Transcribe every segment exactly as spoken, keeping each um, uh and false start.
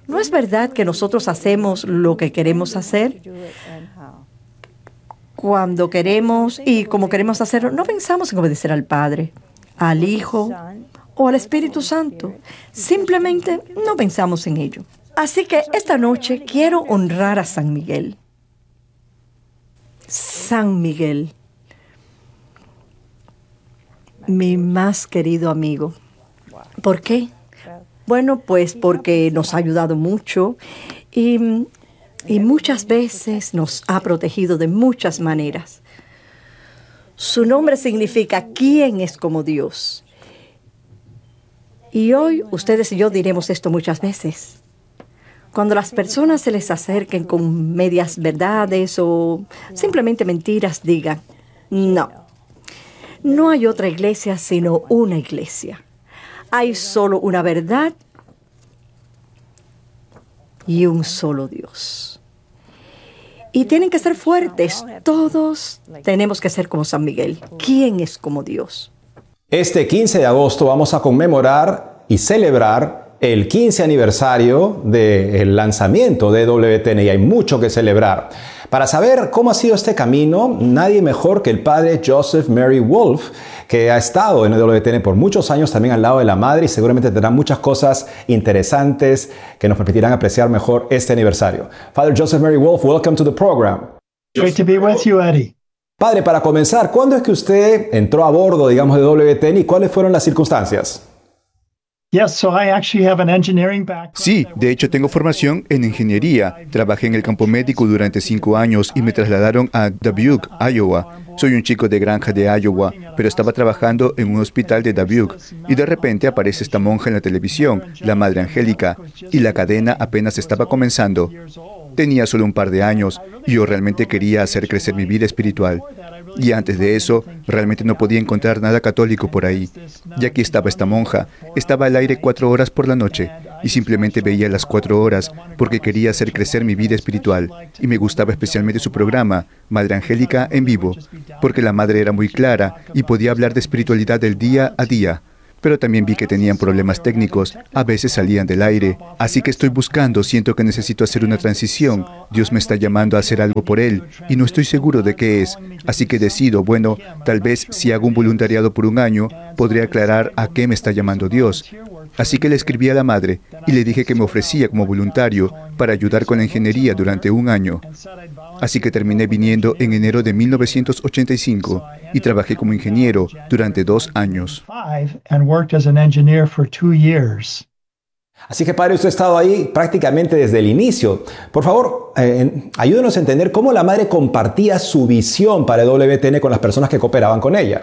¿No es verdad que nosotros hacemos lo que queremos hacer? Cuando queremos y como queremos hacerlo, no pensamos en obedecer al Padre, al Hijo o al Espíritu Santo. Simplemente no pensamos en ello. Así que esta noche quiero honrar a San Miguel. San Miguel, mi más querido amigo. ¿Por qué? Bueno, pues porque nos ha ayudado mucho y, y muchas veces nos ha protegido de muchas maneras. Su nombre significa ¿quién es como Dios? Y hoy ustedes y yo diremos esto muchas veces. Cuando las personas se les acerquen con medias verdades o simplemente mentiras, digan, no, no hay otra iglesia sino una iglesia. Hay solo una verdad y un solo Dios. Y tienen que ser fuertes. Todos tenemos que ser como San Miguel. ¿Quién es como Dios? Este quince de agosto vamos a conmemorar y celebrar el quince aniversario del lanzamiento de W T N y hay mucho que celebrar. Para saber cómo ha sido este camino, nadie mejor que el padre Joseph Mary Wolfe, que ha estado en el W T N por muchos años también al lado de la madre y seguramente tendrá muchas cosas interesantes que nos permitirán apreciar mejor este aniversario. Father Joseph Mary Wolfe, welcome to the program. Great to be with you, Eddie. Padre, para comenzar, ¿cuándo es que usted entró a bordo, digamos, de W T N y cuáles fueron las circunstancias? Sí, de hecho tengo formación en ingeniería. Trabajé en el campo médico durante cinco años y me trasladaron a Dubuque, Iowa. Soy un chico de granja de Iowa, pero estaba trabajando en un hospital de Dubuque y de repente aparece esta monja en la televisión, la Madre Angélica, y la cadena apenas estaba comenzando. Tenía solo un par de años y yo realmente quería hacer crecer mi vida espiritual. Y antes de eso, realmente no podía encontrar nada católico por ahí. Y aquí estaba esta monja, estaba al aire cuatro horas por la noche y simplemente veía las cuatro horas porque quería hacer crecer mi vida espiritual. Y me gustaba especialmente su programa, Madre Angélica en vivo, porque la madre era muy clara y podía hablar de espiritualidad del día a día. Pero también vi que tenían problemas técnicos, a veces salían del aire. Así que estoy buscando, siento que necesito hacer una transición. Dios me está llamando a hacer algo por Él y no estoy seguro de qué es. Así que decido, bueno, tal vez si hago un voluntariado por un año, podré aclarar a qué me está llamando Dios. Así que le escribí a la madre y le dije que me ofrecía como voluntario para ayudar con la ingeniería durante un año. Así que terminé viniendo en enero de mil novecientos ochenta y cinco y trabajé como ingeniero durante dos años. Así que, padre, usted ha estado ahí prácticamente desde el inicio. Por favor, eh, ayúdenos a entender cómo la madre compartía su visión para el W T N con las personas que cooperaban con ella.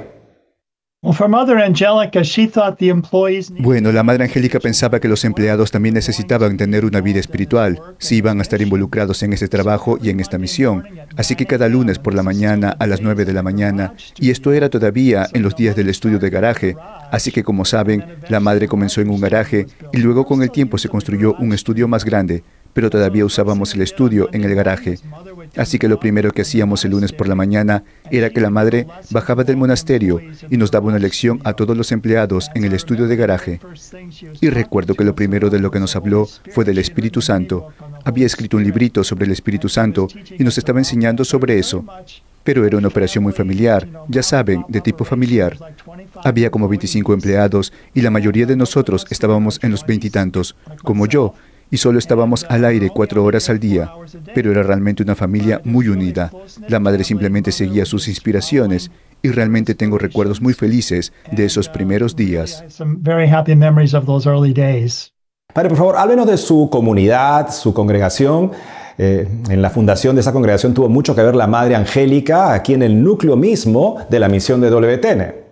Bueno, la Madre Angélica pensaba que los empleados también necesitaban tener una vida espiritual, si iban a estar involucrados en este trabajo y en esta misión. Así que cada lunes por la mañana a las nueve de la mañana, y esto era todavía en los días del estudio de garaje. Así que, como saben, la madre comenzó en un garaje y luego con el tiempo se construyó un estudio más grande, pero todavía usábamos el estudio en el garaje. Así que lo primero que hacíamos el lunes por la mañana era que la madre bajaba del monasterio y nos daba una lección a todos los empleados en el estudio de garaje. Y recuerdo que lo primero de lo que nos habló fue del Espíritu Santo. Había escrito un librito sobre el Espíritu Santo y nos estaba enseñando sobre eso. Pero era una operación muy familiar, ya saben, de tipo familiar. Había como veinticinco empleados y la mayoría de nosotros estábamos en los veintitantos, como yo, y solo estábamos al aire cuatro horas al día, pero era realmente una familia muy unida. La madre simplemente seguía sus inspiraciones y realmente tengo recuerdos muy felices de esos primeros días. Padre, por favor, háblenos de su comunidad, su congregación. Eh, en la fundación de esa congregación tuvo mucho que ver la Madre Angélica, aquí en el núcleo mismo de la misión de W T N.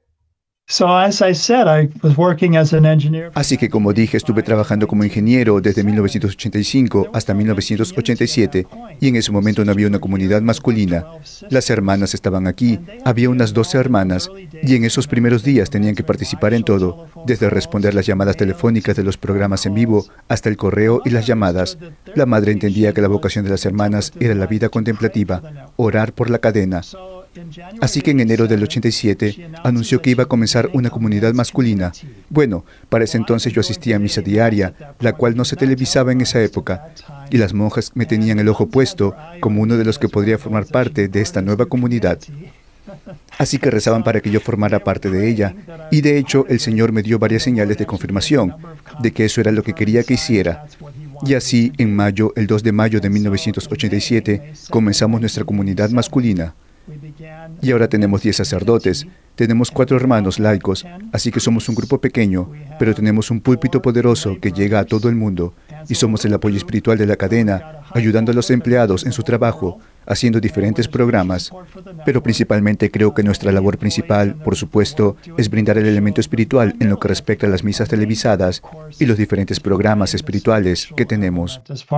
Así que, como dije, estuve trabajando como ingeniero desde mil novecientos ochenta y cinco hasta mil novecientos ochenta y siete, y en ese momento no había una comunidad masculina. Las hermanas estaban aquí, había unas doce hermanas, y en esos primeros días tenían que participar en todo, desde responder las llamadas telefónicas de los programas en vivo hasta el correo y las llamadas. La madre entendía que la vocación de las hermanas era la vida contemplativa, orar por la cadena. Así que en enero del ochenta y siete anunció que iba a comenzar una comunidad masculina. Bueno, para ese entonces yo asistía a misa diaria, la cual no se televisaba en esa época, y las monjas me tenían el ojo puesto como uno de los que podría formar parte de esta nueva comunidad. Así que rezaban para que yo formara parte de ella, y de hecho el Señor me dio varias señales de confirmación, de que eso era lo que quería que hiciera. Y así, en mayo, el dos de mayo de mil novecientos ochenta y siete, comenzamos nuestra comunidad masculina. Y ahora tenemos diez sacerdotes, tenemos cuatro hermanos laicos, así que somos un grupo pequeño, pero tenemos un púlpito poderoso que llega a todo el mundo, y somos el apoyo espiritual de la cadena, ayudando a los empleados en su trabajo, haciendo diferentes programas. Pero principalmente creo que nuestra labor principal, por supuesto, es brindar el elemento espiritual en lo que respecta a las misas televisadas y los diferentes programas espirituales que tenemos.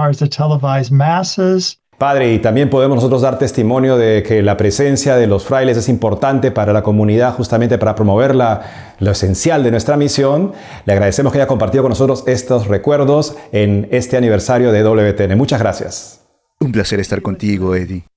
Padre, y también podemos nosotros dar testimonio de que la presencia de los frailes es importante para la comunidad, justamente para promover la, lo esencial de nuestra misión. Le agradecemos que haya compartido con nosotros estos recuerdos en este aniversario de W T N. Muchas gracias. Un placer estar contigo, Eddie.